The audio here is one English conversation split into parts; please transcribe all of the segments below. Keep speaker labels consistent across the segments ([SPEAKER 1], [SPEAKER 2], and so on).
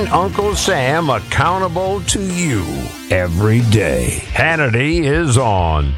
[SPEAKER 1] holding Uncle Sam accountable to you every day. Hannity is on.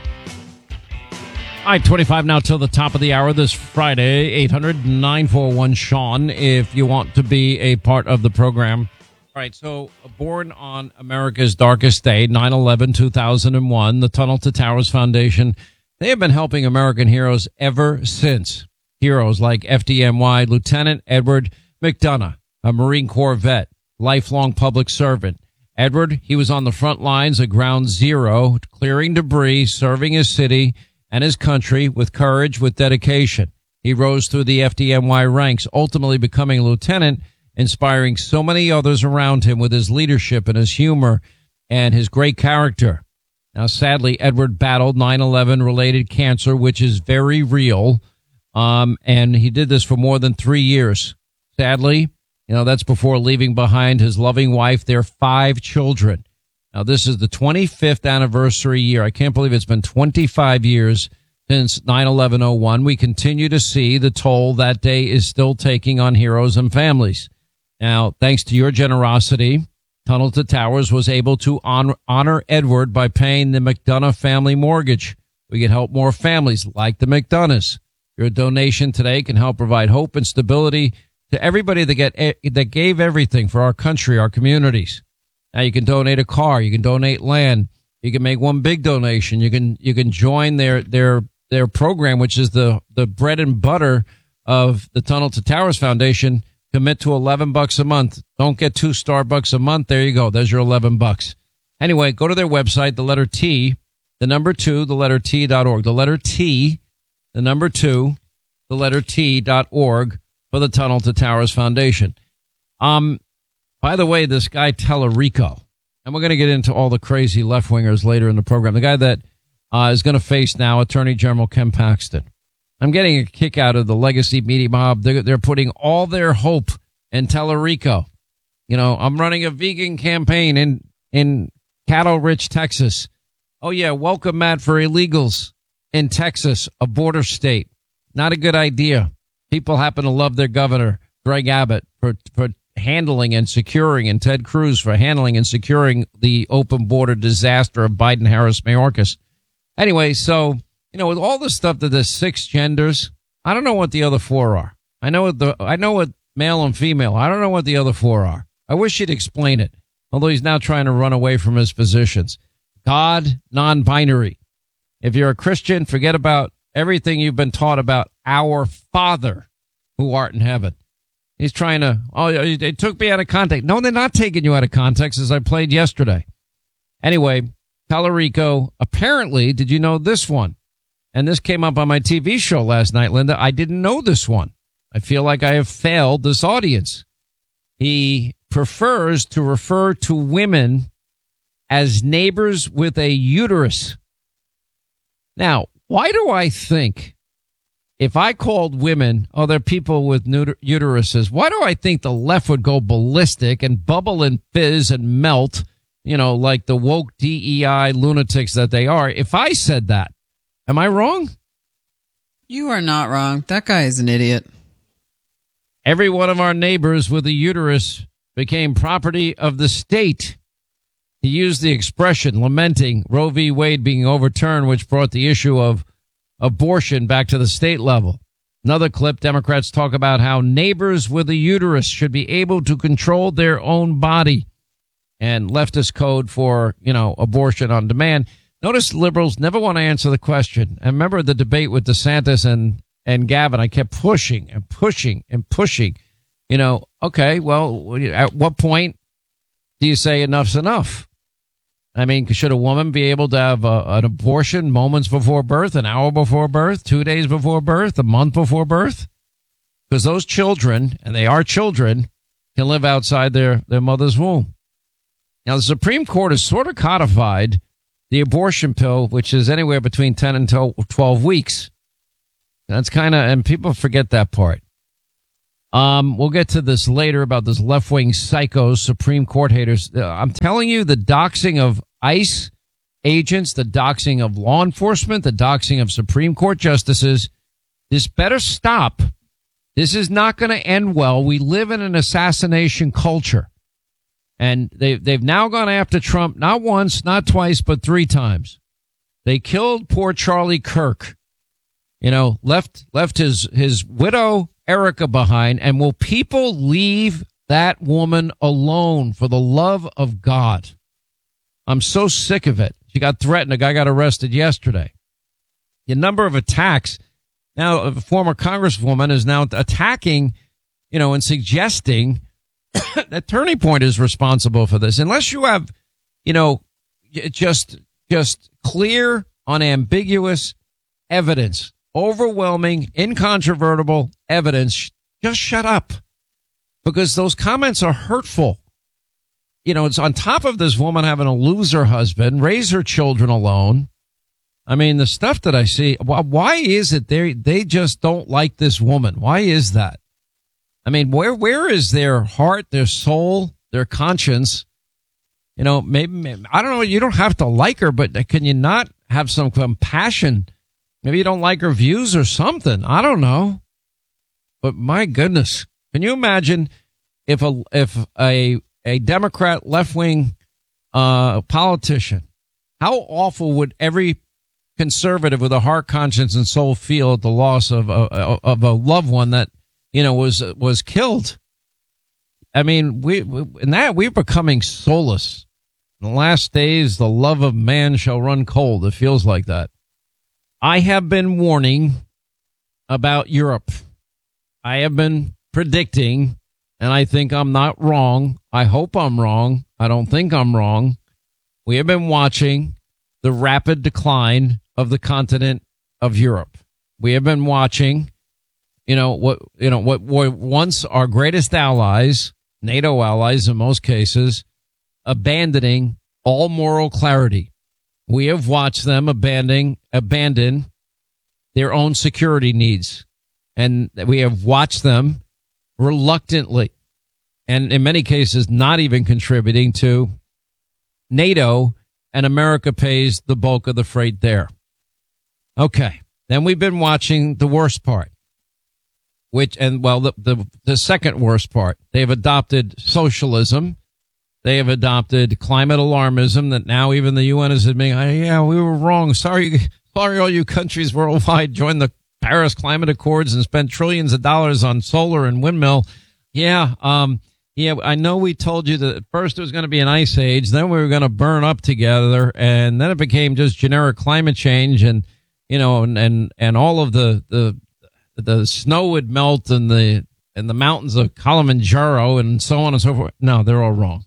[SPEAKER 2] All right, 25 now till the top of the hour this Friday, 800-941-SEAN if you want to be a part of the program. All right, so born on America's darkest day, 9/11/2001, the Tunnel to Towers Foundation, they have been helping American heroes ever since. Heroes like FDNY Lieutenant Edward McDonough, a Marine Corps vet, lifelong public servant. Edward, he was on the front lines at Ground Zero, clearing debris, serving his city and his country with courage, with dedication. He rose through the FDNY ranks, ultimately becoming a lieutenant, inspiring so many others around him with his leadership and his humor and his great character. Now, sadly, Edward battled 9/11 related cancer, which is very real. And he did this for more than 3 years. Sadly, that's before leaving behind his loving wife, their 5 children. Now, this is the 25th anniversary year. I can't believe it's been 25 years since 9/11/01. We continue to see the toll that day is still taking on heroes and families. Now, thanks to your generosity, Tunnel to Towers was able to honor Edward by paying the McDonough family mortgage. We can help more families like the McDonoughs. Your donation today can help provide hope and stability to everybody that gave everything for our country, our communities. Now, you can donate a car, you can donate land, you can make one big donation, you can join their program, which is the bread and butter of the Tunnel to Towers Foundation. Commit to $11 a month. Don't get 2 Starbucks a month. There you go. There's your $11. Anyway, go to their website, the letter T, the number 2, the letter T.org. The letter T, the number 2, the letter T.org for the Tunnel to Towers Foundation. By the way, this guy Tellerico, and we're going to get into all the crazy left-wingers later in the program. The guy that is going to face now Attorney General Ken Paxton. I'm getting a kick out of the legacy media mob. They're putting all their hope in Tellerico. I'm running a vegan campaign in cattle-rich Texas. Oh, yeah, welcome, Matt, for illegals in Texas, a border state. Not a good idea. People happen to love their governor, Greg Abbott, for handling and securing, and Ted Cruz for handling and securing the open border disaster of Biden-Harris-Mayorkas. Anyway, so with all the stuff that there's 6 genders, I don't know what the other 4 are. I know what male and female. I don't know what the other 4 are. I wish he'd explain it, although he's now trying to run away from his positions. God, non-binary. If you're a Christian, forget about everything you've been taught about our Father who art in heaven. He's trying to, they took me out of context. No, they're not taking you out of context, as I played yesterday. Anyway, Tellerico, apparently, did you know this one? And this came up on my TV show last night, Linda. I didn't know this one. I feel like I have failed this audience. He prefers to refer to women as neighbors with a uterus. Now, why do I think if I called women, they're people with uteruses, why do I think the left would go ballistic and bubble and fizz and melt, like the woke DEI lunatics that they are, if I said that? Am I wrong?
[SPEAKER 3] You are not wrong. That guy is an idiot.
[SPEAKER 2] Every one of our neighbors with a uterus became property of the state. He used the expression lamenting Roe v. Wade being overturned, which brought the issue of abortion back to the state level. Another clip, Democrats talk about how neighbors with a uterus should be able to control their own body, and leftist code for, abortion on demand. Notice liberals never want to answer the question. And remember the debate with DeSantis and Gavin, I kept pushing and pushing and pushing. Okay, well, at what point do you say enough's enough? I mean, should a woman be able to have an abortion moments before birth, an hour before birth, 2 days before birth, a month before birth? Because those children, and they are children, can live outside their mother's womb. Now, the Supreme Court has sort of codified the abortion pill, which is anywhere between 10 and 12 weeks. That's and people forget that part. We'll get to this later about this left-wing psychos, Supreme Court haters. I'm telling you, the doxing of ICE agents, the doxing of law enforcement, the doxing of Supreme Court justices, this better stop. This is not going to end well. We live in an assassination culture. And they've now gone after Trump, not once, not twice, but 3 times. They killed poor Charlie Kirk, left his widow, Erica, behind. And will people leave that woman alone for the love of God? I'm so sick of it. She got threatened. A guy got arrested yesterday. The number of attacks. Now, a former congresswoman is now attacking, and suggesting that Turning Point is responsible for this. Unless you have, just clear, unambiguous evidence, overwhelming, incontrovertible evidence, just shut up. Because those comments are hurtful. It's on top of this woman having to lose her husband, raise her children alone. I mean, the stuff that I see, why is it they just don't like this woman? Why is that? I mean, where is their heart, their soul, their conscience? Maybe, I don't know, you don't have to like her, but can you not have some compassion? Maybe you don't like her views or something. I don't know. But my goodness, can you imagine if a Democrat left-wing politician, how awful would every conservative with a heart, conscience, and soul feel at the loss of a loved one that was killed? I mean, we're becoming soulless. In the last days, the love of man shall run cold. It feels like that. I have been warning about Europe. I have been predicting, and I think I'm not wrong. I hope I'm wrong. I don't think I'm wrong. We have been watching the rapid decline of the continent of Europe. We have been watching, what were once our greatest allies, NATO allies in most cases, abandoning all moral clarity. We have watched them abandon their own security needs. And we have watched them reluctantly, and in many cases, not even contributing to NATO, and America pays the bulk of the freight there. Okay. Then we've been watching the worst part, the second worst part. They've adopted socialism. They have adopted climate alarmism that now even the UN is admitting, yeah, we were wrong. Sorry, all you countries worldwide joined the Paris Climate Accords and spent trillions of dollars on solar and windmill. Yeah, I know we told you that at first it was going to be an ice age, then we were going to burn up together, and then it became just generic climate change, and and all of the snow would melt and the mountains of Kilimanjaro and so on and so forth. No, they're all wrong.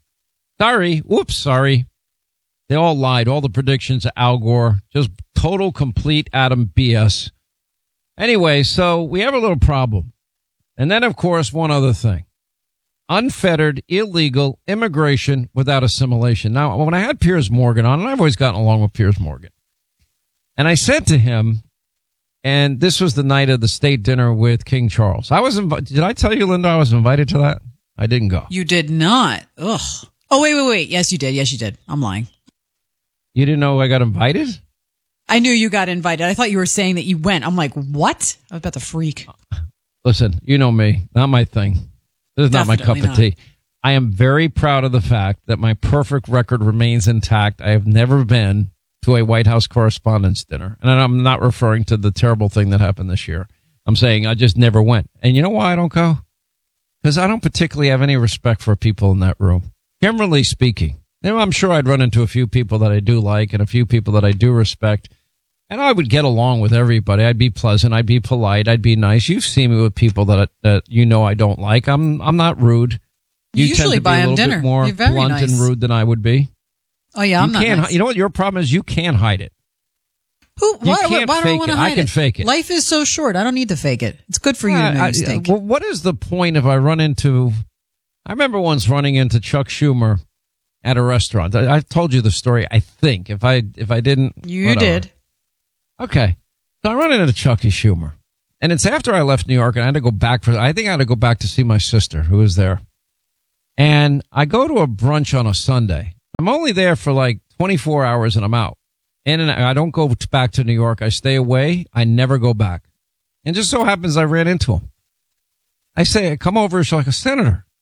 [SPEAKER 2] Sorry. They all lied. All the predictions of Al Gore, just total, complete Adam BS. Anyway, so we have a little problem. And then, of course, one other thing. Unfettered, illegal immigration without assimilation. Now, when I had Piers Morgan on, and I've always gotten along with Piers Morgan, and I said to him, and this was the night of the state dinner with King Charles. I was invited. Did I tell you, Linda, I was invited to that? I didn't go.
[SPEAKER 3] You did not. Ugh. Oh, wait. Yes, you did. Yes, you did. I'm lying.
[SPEAKER 2] You didn't know I got invited?
[SPEAKER 3] I knew you got invited. I thought you were saying that you went. I'm like, what? I was about to freak.
[SPEAKER 2] Listen, you know me. Not my thing. This is not my cup of tea. I am very proud of the fact that my perfect record remains intact. I have never been to a White House Correspondents' Dinner. And I'm not referring to the terrible thing that happened this year. I'm saying I just never went. And you know why I don't go? Because I don't particularly have any respect for people in that room. Generally speaking. I'm sure I'd run into a few people that I do like and a few people that I do respect. And I would get along with everybody. I'd be pleasant. I'd be polite. I'd be nice. You've seen me with people that I don't like. I'm not rude.
[SPEAKER 3] You usually buy them dinner.
[SPEAKER 2] Bit more
[SPEAKER 3] You're very
[SPEAKER 2] blunt
[SPEAKER 3] nice.
[SPEAKER 2] and rude than I would be.
[SPEAKER 3] Oh yeah, I'm not nice.
[SPEAKER 2] You know what your problem is? You can't hide it.
[SPEAKER 3] Why do I want to hide it?
[SPEAKER 2] I can fake it.
[SPEAKER 3] Life is so short. I don't need to fake it. It's good for you to know you stink.
[SPEAKER 2] Well, what is the point if I run into? I remember once running into Chuck Schumer at a restaurant. I told you the story. I think if I didn't,
[SPEAKER 3] you did.
[SPEAKER 2] Okay, so I run into Chucky Schumer, and it's after I left New York, and I had to go back I think I had to go back to see my sister who was there, and I go to a brunch on a Sunday. I'm only there for like 24 hours, and I'm out. And I don't go back to New York. I stay away. I never go back. And just so happens I ran into him. I say, come over. She's like, a senator.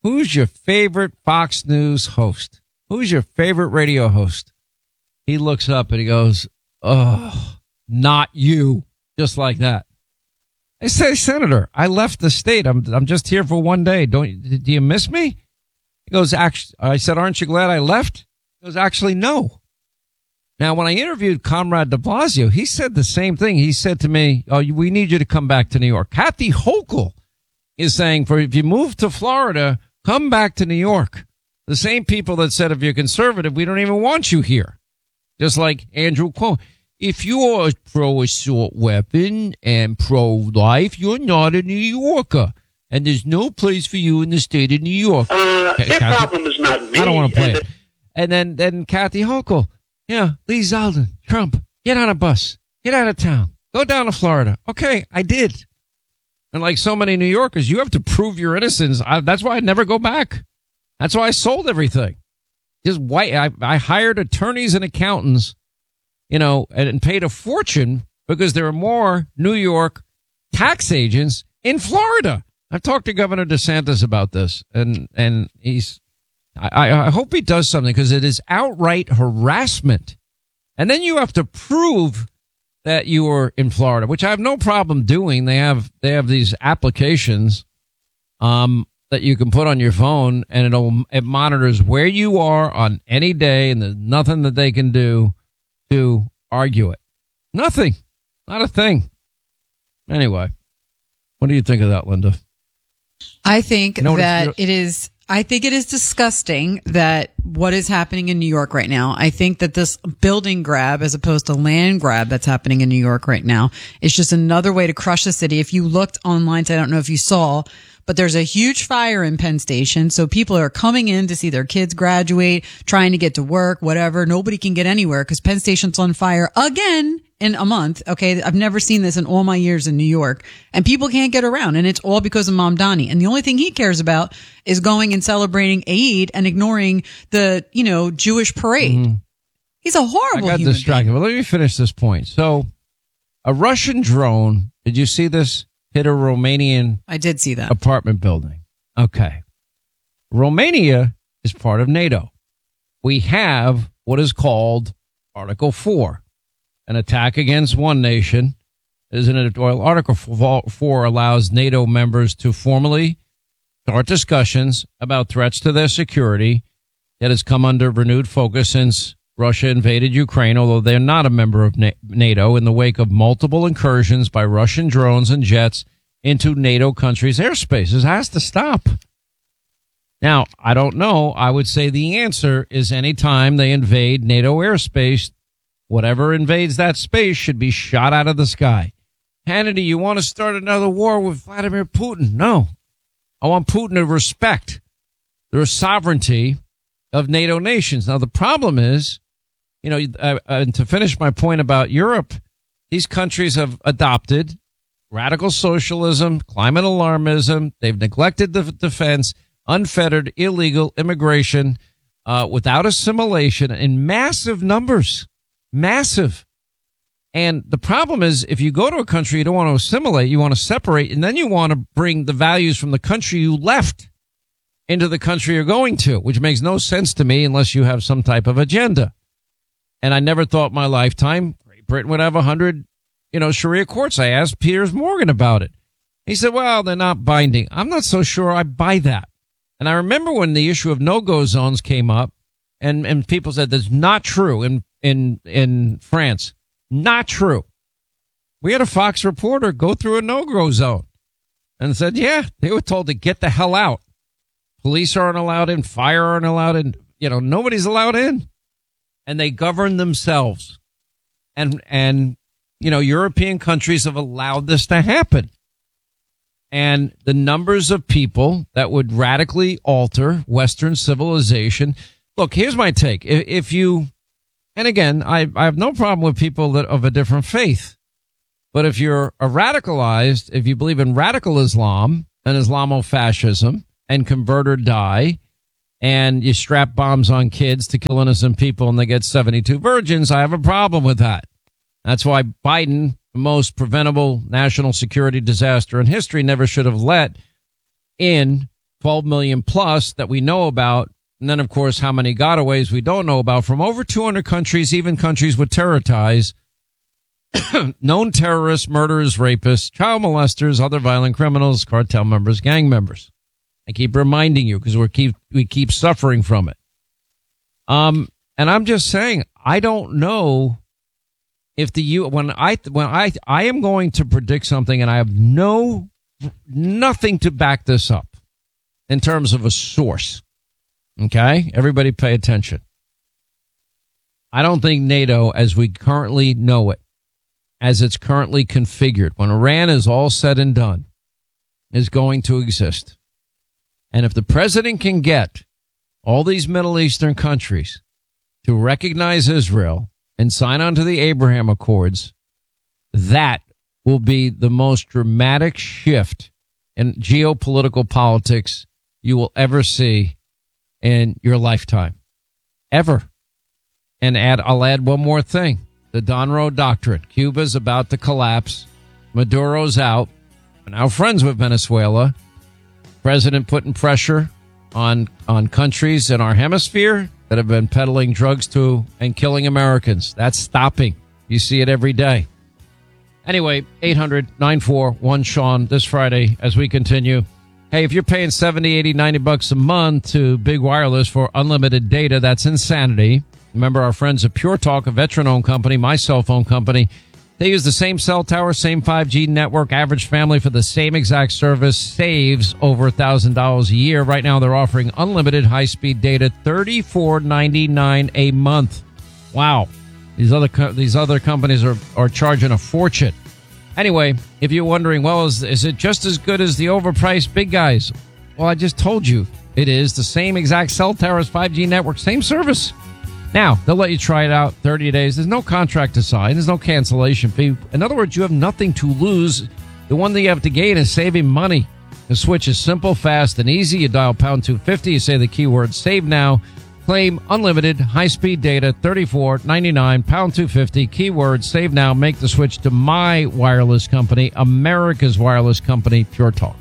[SPEAKER 2] who's your favorite Fox News host? Who's your favorite radio host? He looks up and he goes, oh, not you. Just like that. I say, Senator, I left the state. I'm just here for one day. Do you miss me? He goes, actually, I said, aren't you glad I left? He goes, actually, no. Now, when I interviewed Comrade de Blasio, he said the same thing. He said to me, oh, we need you to come back to New York. Kathy Hochul is saying, if you move to Florida, come back to New York. The same people that said, if you're conservative, we don't even want you here. Just like Andrew Cuomo. If you're pro-assault weapon and pro-life, you're not a New Yorker. And there's no place for you in the state of New York.
[SPEAKER 4] Their problem is not me.
[SPEAKER 2] I don't want to play it. And then Kathy Hochul. Yeah, Lee Zeldin, Trump, get on a bus. Get out of town. Go down to Florida. Okay, I did. And like so many New Yorkers, you have to prove your innocence. That's why I never go back. That's why I sold everything. Just I hired attorneys and accountants, and paid a fortune because there are more New York tax agents in Florida. I've talked to Governor DeSantis about this, and I hope he does something because it is outright harassment. And then you have to prove that you were in Florida, which I have no problem doing. They have these applications that you can put on your phone, and it monitors where you are on any day, and there's nothing that they can do to argue it. Nothing. Not a thing. Anyway, what do you think of that, Linda?
[SPEAKER 3] I think I think it is disgusting that what is happening in New York right now. I think that this building grab, as opposed to land grab that's happening in New York right now, is just another way to crush the city. If you looked online, I don't know if you saw, but there's a huge fire in Penn Station. So people are coming in to see their kids graduate, trying to get to work, whatever. Nobody can get anywhere because Penn Station's on fire again in a month. Okay. I've never seen this in all my years in New York, and people can't get around, and it's all because of Mamdani. And the only thing he cares about is going and celebrating Eid and ignoring the, Jewish parade. Mm-hmm. He's a horrible
[SPEAKER 2] I got distracted. Well, let me finish this point. So a Russian drone, did you see this? Hit a Romanian
[SPEAKER 3] I did see that
[SPEAKER 2] apartment building. Okay. Romania is part of NATO. We have what is called Article 4. An attack against one nation isn't it? Well, Article 4 allows NATO members to formally start discussions about threats to their security that has come under renewed focus since Russia invaded Ukraine, although they're not a member of NATO, in the wake of multiple incursions by Russian drones and jets into NATO countries' airspaces. It has to stop. Now, I don't know. I would say the answer is anytime they invade NATO airspace, whatever invades that space should be shot out of the sky. Hannity, you want to start another war with Vladimir Putin? No. I want Putin to respect the sovereignty of NATO nations. Now, the problem is, and to finish my point about Europe, these countries have adopted radical socialism, climate alarmism. They've neglected the defense, unfettered, illegal immigration, without assimilation in massive numbers. Massive. And the problem is, if you go to a country, you don't want to assimilate, you want to separate, and then you want to bring the values from the country you left into the country you're going to, which makes no sense to me unless you have some type of agenda. And I never thought in my lifetime Great Britain would have 100, Sharia courts. I asked Piers Morgan about it. He said, well, they're not binding. I'm not so sure I buy that. And I remember when the issue of no-go zones came up, and people said that's not true in France. Not true. We had a Fox reporter go through a no-go zone and said, yeah, they were told to get the hell out. Police aren't allowed in. Fire aren't allowed in. Nobody's allowed in. And they govern themselves. And European countries have allowed this to happen. And the numbers of people that would radically alter Western civilization. Look, here's my take. If you, and again, I have no problem with people that of a different faith. But if you're radicalized, if you believe in radical Islam and Islamofascism and convert or die, and you strap bombs on kids to kill innocent people and they get 72 virgins, I have a problem with that. That's why Biden, the most preventable national security disaster in history, never should have let in 12 million plus that we know about. And then, of course, how many gotaways we don't know about from over 200 countries, even countries with terror ties, known terrorists, murderers, rapists, child molesters, other violent criminals, cartel members, gang members. I keep reminding you because we keep suffering from it. And I'm just saying, I don't know if when I am going to predict something and I have nothing to back this up in terms of a source. Okay, everybody pay attention. I don't think NATO, as we currently know it, as it's currently configured, when Iran is all said and done, is going to exist. And if the president can get all these Middle Eastern countries to recognize Israel and sign on to the Abraham Accords, that will be the most dramatic shift in geopolitical politics you will ever see in your lifetime. Ever. And I'll add one more thing. The Donroe Doctrine. Cuba's about to collapse. Maduro's out. We're now friends with Venezuela. President putting pressure on countries in our hemisphere that have been peddling drugs to and killing Americans. That's stopping. You see it every day. Anyway, 800-941-SEAN this Friday as we continue. Hey, if you're paying $70, $80, $90 a month to Big Wireless for unlimited data, that's insanity. Remember our friends at Pure Talk, a veteran-owned company, my cell phone company. They use the same cell tower, same 5G network. Average family for the same exact service saves over $1,000 a year. Right now, they're offering unlimited high-speed data, $34.99 a month. Wow. These other companies are charging a fortune. Anyway, if you're wondering, well, is it just as good as the overpriced big guys? Well, I just told you it is the same exact cell towers, 5G network, same service. Now, they'll let you try it out 30 days. There's no contract to sign. There's no cancellation fee. In other words, you have nothing to lose. The one thing you have to gain is saving money. The switch is simple, fast, and easy. You dial pound 250. You say the keyword save now. Claim unlimited high-speed data, $34.99, pound 250, keyword save now. Make the switch to my wireless company, America's wireless company, Pure Talk.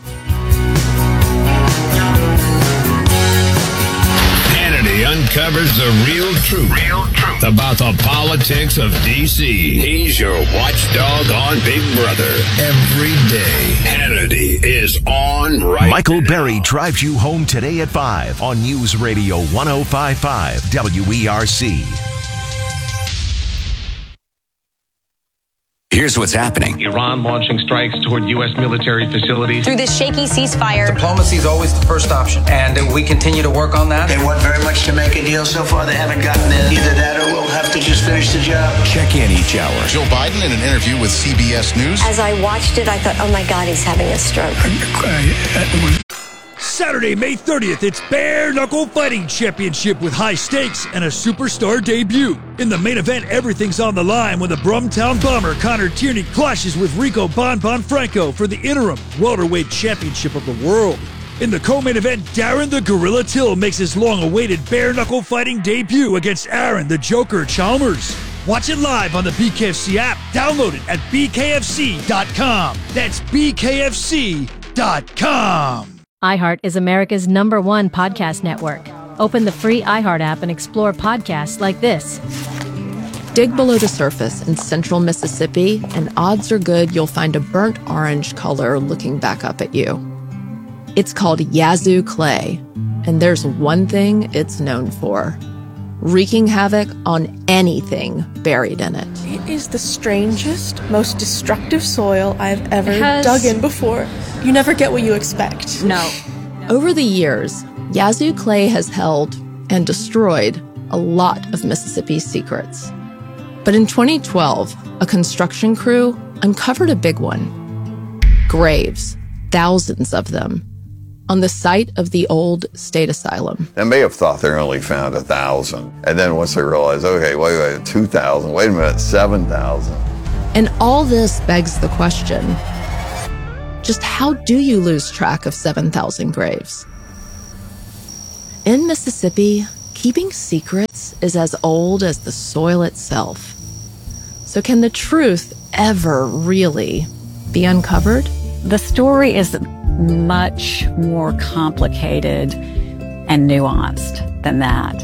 [SPEAKER 1] Hannity uncovers the real truth about the politics of D.C. He's your watchdog on Big Brother. Every day, Hannity is on right
[SPEAKER 5] Michael
[SPEAKER 1] now.
[SPEAKER 5] Berry drives you home today at 5 on News Radio 105.5 WERC.
[SPEAKER 6] Here's what's happening.
[SPEAKER 7] Iran launching strikes toward U.S. military facilities.
[SPEAKER 8] Through this shaky ceasefire.
[SPEAKER 9] Diplomacy is always the first option, and we continue to work on that.
[SPEAKER 4] They want very much to make a deal. So far, they haven't gotten there. Either that or we'll have to just finish the job.
[SPEAKER 6] Check in each hour.
[SPEAKER 10] Joe Biden in an interview with CBS News.
[SPEAKER 8] As I watched it, I thought, oh my God, he's having a stroke.
[SPEAKER 11] Saturday, May 30th, it's Bare Knuckle Fighting Championship with high stakes and a superstar debut. In the main event, everything's on the line when the Brumtown Bomber Connor Tierney clashes with Rico Bon Franco for the interim welterweight championship of the world. In the co-main event, Darren the Gorilla Till makes his long-awaited Bare Knuckle Fighting debut against Aaron the Joker Chalmers. Watch it live on the BKFC app. Download it at bkfc.com. That's bkfc.com.
[SPEAKER 12] iHeart is America's #1 podcast network. Open the free iHeart app and explore podcasts like this.
[SPEAKER 13] Dig below the surface in central Mississippi, and odds are good you'll find a burnt orange color looking back up at you. It's called Yazoo clay, and there's one thing it's known for: wreaking havoc on anything buried in it.
[SPEAKER 14] It is the strangest, most destructive soil I've ever dug in before. You never get what you expect.
[SPEAKER 13] No. Over the years, Yazoo clay has held and destroyed a lot of Mississippi's secrets. But in 2012, a construction crew uncovered a big one. Graves, thousands of them, on the site of the old state asylum.
[SPEAKER 15] They may have thought they only found 1,000. And then once they realized, okay, wait, 2,000, wait a minute, 7,000.
[SPEAKER 13] And all this begs the question, just how do you lose track of 7,000 graves? In Mississippi, keeping secrets is as old as the soil itself. So can the truth ever really be uncovered?
[SPEAKER 12] The story is
[SPEAKER 6] much more complicated and nuanced than that.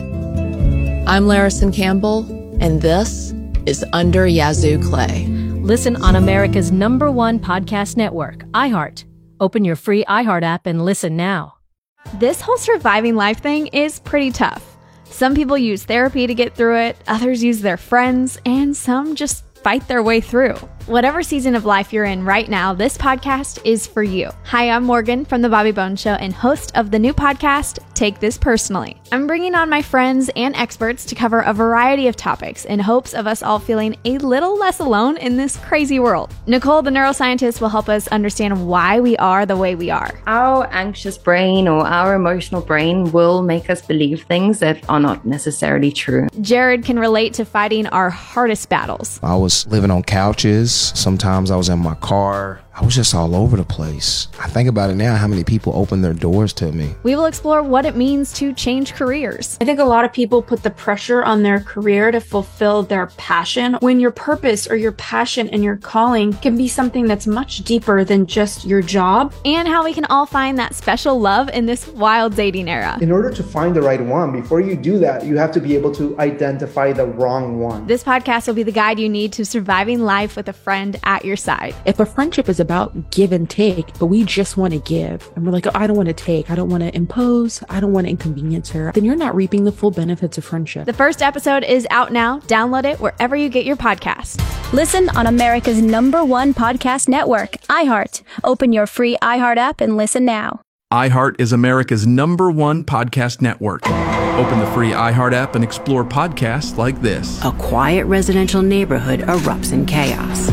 [SPEAKER 13] I'm Larison Campbell, and this is Under Yazoo Clay.
[SPEAKER 12] Listen on America's #1 podcast network, iHeart. Open your free iHeart app and listen now.
[SPEAKER 16] This whole surviving life thing is pretty tough. Some people use therapy to get through it, others use their friends, and some just fight their way through. Whatever season of life you're in right now, this podcast is for you. Hi, I'm Morgan from The Bobby Bones Show and host of the new podcast, Take This Personally. I'm bringing on my friends and experts to cover a variety of topics in hopes of us all feeling a little less alone in this crazy world. Nicole, the neuroscientist, will help us understand why we are the way we are.
[SPEAKER 17] Our anxious brain or our emotional brain will make us believe things that are not necessarily true.
[SPEAKER 16] Jared can relate to fighting our hardest battles.
[SPEAKER 18] I was living on couches. Sometimes I was in my car. I was just all over the place. I think about it now, how many people opened their doors to me.
[SPEAKER 16] We will explore what it means to change careers.
[SPEAKER 14] I think a lot of people put the pressure on their career to fulfill their passion, when your purpose or your passion and your calling can be something that's much deeper than just your job.
[SPEAKER 16] And how we can all find that special love in this wild dating era.
[SPEAKER 19] In order to find the right one, before you do that, you have to be able to identify the wrong one.
[SPEAKER 16] This podcast will be the guide you need to surviving life with a friend at your side.
[SPEAKER 20] If a friendship is about give and take, but we just want to give, and we're like, oh, I don't want to take, I don't want to impose, I don't want to inconvenience her, then you're not reaping the full benefits of friendship.
[SPEAKER 16] The first episode is out now. Download it wherever you get your podcasts.
[SPEAKER 21] Listen on America's #1 podcast network, iHeart. Open your free iHeart app and listen now.
[SPEAKER 22] iHeart is America's #1 podcast network. Open the free iHeart app and explore podcasts like this.
[SPEAKER 23] A quiet residential neighborhood erupts in chaos.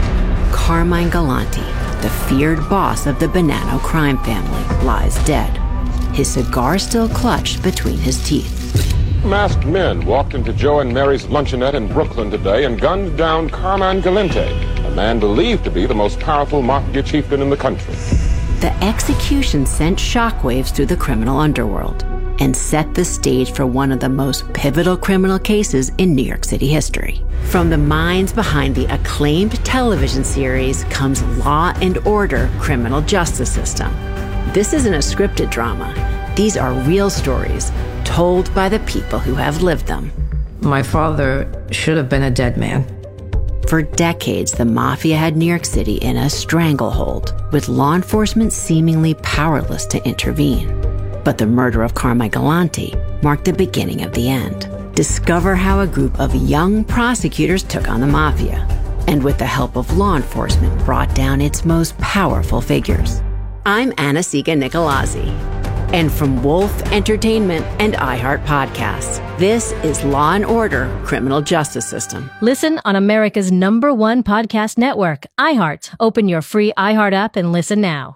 [SPEAKER 23] Carmine Galante, the feared boss of the Bonanno crime family, lies dead, his cigar still clutched between his teeth.
[SPEAKER 24] Masked men walked into Joe and Mary's luncheonette in Brooklyn today and gunned down Carmine Galante, a man believed to be the most powerful mafia chieftain in the country.
[SPEAKER 23] The execution sent shockwaves through the criminal underworld and set the stage for one of the most pivotal criminal cases in New York City history. From the minds behind the acclaimed television series comes Law and Order: Criminal Justice System. This isn't a scripted drama. These are real stories told by the people who have lived them.
[SPEAKER 25] My father should have been a dead man.
[SPEAKER 23] For decades, the mafia had New York City in a stranglehold, with law enforcement seemingly powerless to intervene. But the murder of Carmine Galante marked the beginning of the end. Discover how a group of young prosecutors took on the mafia, and with the help of law enforcement, brought down its most powerful figures. I'm Anna-Sigga Nicolazzi, and from Wolf Entertainment and iHeart Podcasts, this is Law and Order: Criminal Justice System.
[SPEAKER 12] Listen on America's #1 podcast network, iHeart. Open your free iHeart app and listen now.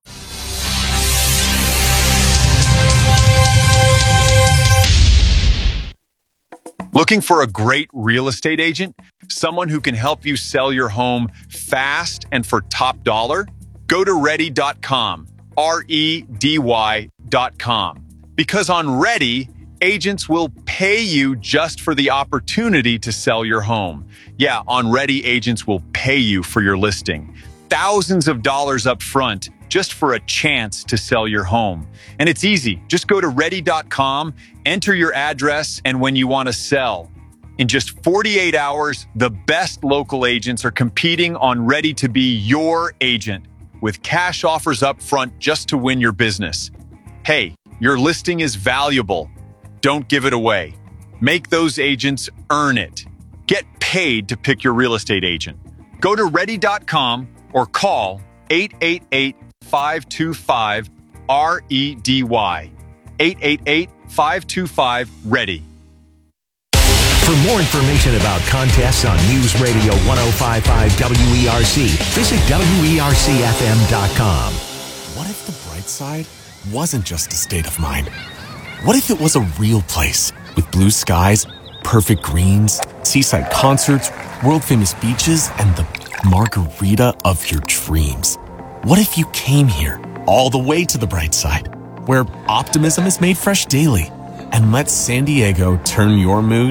[SPEAKER 26] Looking for a great real estate agent? Someone who can help you sell your home fast and for top dollar? Go to Ready.com, REDY.com. Because on Ready, agents will pay you just for the opportunity to sell your home. Yeah, on Ready, agents will pay you for your listing. Thousands of dollars up front just for a chance to sell your home. And it's easy. Just go to Ready.com, enter your address, and when you want to sell. In just 48 hours, the best local agents are competing on Ready to be your agent, with cash offers up front just to win your business. Hey, your listing is valuable. Don't give it away. Make those agents earn it. Get paid to pick your real estate agent. Go to Ready.com or call 888-525-REDY. 888-525-READY.
[SPEAKER 5] For more information about contests on News Radio 105.5 WERC, visit WERCFM.com.
[SPEAKER 27] What if the bright side wasn't just a state of mind? What if it was a real place with blue skies, perfect greens, seaside concerts, world-famous beaches, and the margarita of your dreams? What if you came here, all the way to the bright side, where optimism is made fresh daily, and let San Diego turn your mood